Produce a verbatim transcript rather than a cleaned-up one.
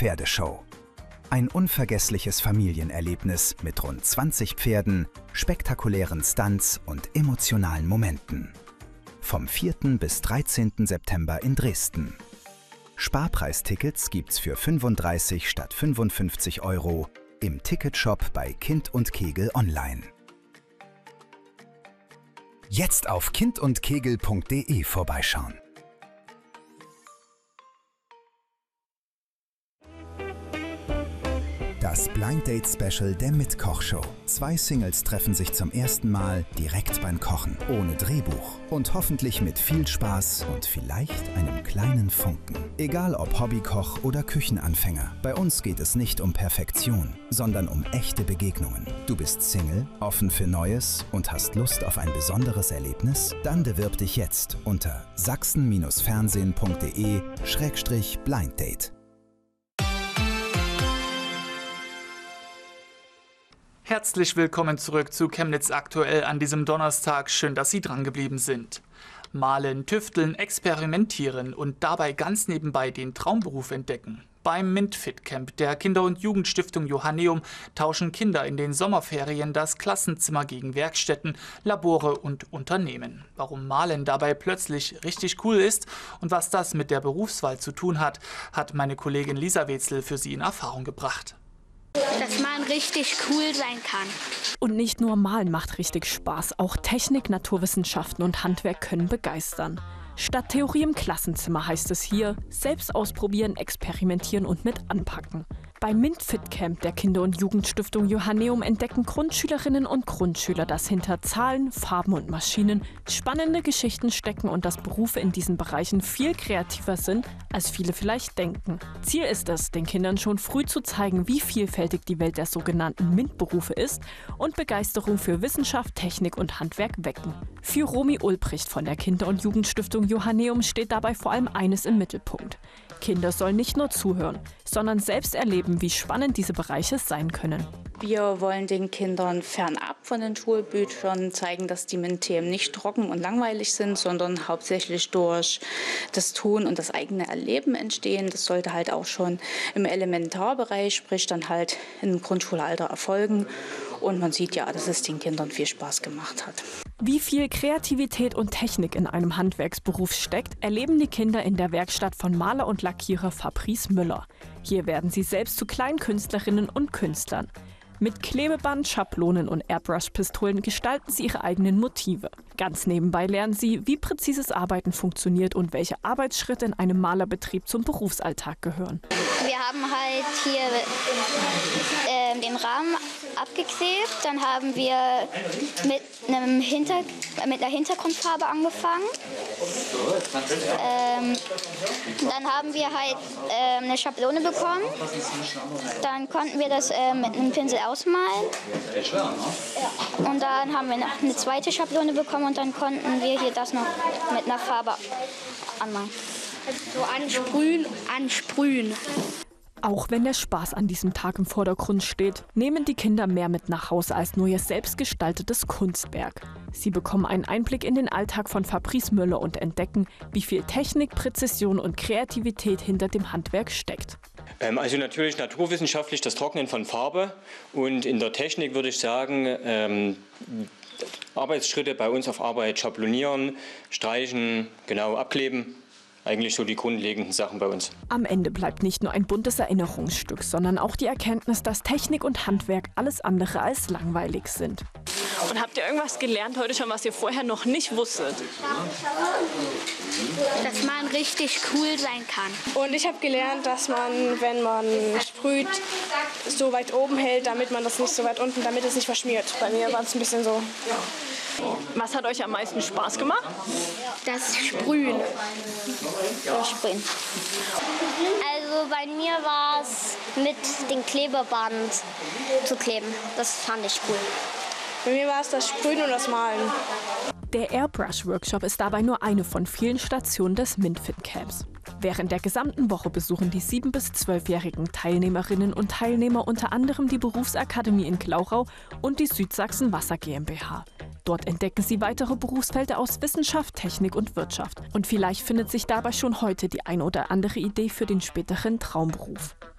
Pferdeshow. Ein unvergessliches Familienerlebnis mit rund zwanzig Pferden, spektakulären Stunts und emotionalen Momenten. Vom vierten bis dreizehnten September in Dresden. Sparpreistickets gibt's für fünfunddreißig statt fünfundfünfzig Euro im Ticketshop bei Kind und Kegel online. Jetzt auf kind und kegel punkt de vorbeischauen. Das Blind Date Special der Mitkoch-Show. Zwei Singles treffen sich zum ersten Mal direkt beim Kochen, ohne Drehbuch und hoffentlich mit viel Spaß und vielleicht einem kleinen Funken. Egal ob Hobbykoch oder Küchenanfänger, bei uns geht es nicht um Perfektion, sondern um echte Begegnungen. Du bist Single, offen für Neues und hast Lust auf ein besonderes Erlebnis? Dann bewirb dich jetzt unter sachsen Bindestrich fernsehen punkt de Schrägstrich Blinddate. Herzlich willkommen zurück zu Chemnitz aktuell an diesem Donnerstag. Schön, dass Sie drangeblieben sind. Malen, tüfteln, experimentieren und dabei ganz nebenbei den Traumberuf entdecken. Beim MINT-Fit Camp der Kinder- und Jugendstiftung Johanneum tauschen Kinder in den Sommerferien das Klassenzimmer gegen Werkstätten, Labore und Unternehmen. Warum Malen dabei plötzlich richtig cool ist und was das mit der Berufswahl zu tun hat, hat meine Kollegin Lisa Wetzel für Sie in Erfahrung gebracht. Dass man richtig cool sein kann. Und nicht nur Malen macht richtig Spaß, auch Technik, Naturwissenschaften und Handwerk können begeistern. Statt Theorie im Klassenzimmer heißt es hier, selbst ausprobieren, experimentieren und mit anpacken. Beim MINT-Fit Camp der Kinder- und Jugendstiftung Johanneum entdecken Grundschülerinnen und Grundschüler, dass hinter Zahlen, Farben und Maschinen spannende Geschichten stecken und dass Berufe in diesen Bereichen viel kreativer sind, als viele vielleicht denken. Ziel ist es, den Kindern schon früh zu zeigen, wie vielfältig die Welt der sogenannten MINT-Berufe ist und Begeisterung für Wissenschaft, Technik und Handwerk wecken. Für Romy Ulbricht von der Kinder- und Jugendstiftung Johanneum steht dabei vor allem eines im Mittelpunkt. Kinder sollen nicht nur zuhören, sondern selbst erleben, wie spannend diese Bereiche sein können. Wir wollen den Kindern fernab von den Schulbüchern zeigen, dass die MINT-Themen nicht trocken und langweilig sind, sondern hauptsächlich durch das Tun und das eigene Erleben entstehen. Das sollte halt auch schon im Elementarbereich, sprich dann halt im Grundschulalter erfolgen. Und man sieht ja, dass es den Kindern viel Spaß gemacht hat. Wie viel Kreativität und Technik in einem Handwerksberuf steckt, erleben die Kinder in der Werkstatt von Maler und Lackierer Fabrice Müller. Hier werden sie selbst zu Kleinkünstlerinnen und Künstlern. Mit Klebeband, Schablonen und Airbrush-Pistolen gestalten sie ihre eigenen Motive. Ganz nebenbei lernen sie, wie präzises Arbeiten funktioniert und welche Arbeitsschritte in einem Malerbetrieb zum Berufsalltag gehören. Wir haben halt hier äh, den Rahmen abgeklebt, dann haben wir mit, einem Hinter mit einer Hintergrundfarbe angefangen. Ähm, dann haben wir halt äh, eine Schablone bekommen, dann konnten wir das äh, mit einem Pinsel ausmalen. Ja. Und dann haben wir noch eine zweite Schablone bekommen und dann konnten wir hier das noch mit einer Farbe anmalen. So ansprühen, ansprühen. Auch wenn der Spaß an diesem Tag im Vordergrund steht, nehmen die Kinder mehr mit nach Hause als nur ihr selbstgestaltetes Kunstwerk. Sie bekommen einen Einblick in den Alltag von Fabrice Müller und entdecken, wie viel Technik, Präzision und Kreativität hinter dem Handwerk steckt. Ähm, also natürlich naturwissenschaftlich das Trocknen von Farbe und in der Technik würde ich sagen, ähm, Arbeitsschritte bei uns auf Arbeit schablonieren, streichen, genau abkleben. Eigentlich so die grundlegenden Sachen bei uns. Am Ende bleibt nicht nur ein buntes Erinnerungsstück, sondern auch die Erkenntnis, dass Technik und Handwerk alles andere als langweilig sind. Und habt ihr irgendwas gelernt heute schon, was ihr vorher noch nicht wusstet? Dass man richtig cool sein kann. Und ich habe gelernt, dass man, wenn man sprüht, so weit oben hält, damit man das nicht so weit unten, damit es nicht verschmiert. Bei mir war es ein bisschen so. Was hat euch am meisten Spaß gemacht? Das Sprühen. Das Sprühen. Also bei mir war es mit dem Klebeband zu kleben. Das fand ich cool. Bei mir war es das Sprühen und das Malen. Der Airbrush-Workshop ist dabei nur eine von vielen Stationen des MINT-Fit Camps. Während der gesamten Woche besuchen die sieben- bis zwölfjährigen Teilnehmerinnen und Teilnehmer unter anderem die Berufsakademie in Glauchau und die Südsachsen Wasser GmbH. Dort entdecken sie weitere Berufsfelder aus Wissenschaft, Technik und Wirtschaft. Und vielleicht findet sich dabei schon heute die ein oder andere Idee für den späteren Traumberuf.